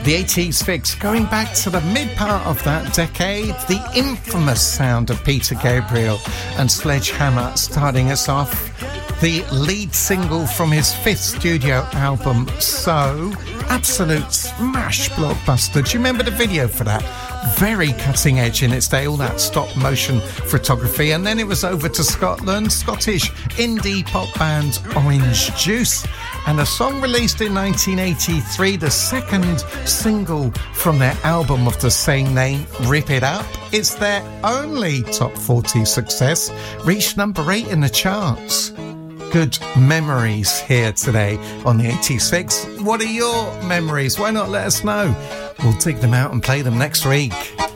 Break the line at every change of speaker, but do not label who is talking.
The 80s fix, going back to the mid part of that decade, the infamous sound of Peter Gabriel and Sledgehammer starting us off. The lead single from his 5th studio album, So, absolute smash blockbuster. Do you remember the video for that? Very cutting edge in its day, all that stop motion photography. And then it was over to Scotland, Scottish indie pop band Orange Juice, and a song released in 1983, the second single from their album of the same name, Rip It Up. It's their only top 40 success, reached number 8 in the charts. Good memories here today on the 80s Fix. What are your memories? Why not let us know? We'll dig them out and play them next week.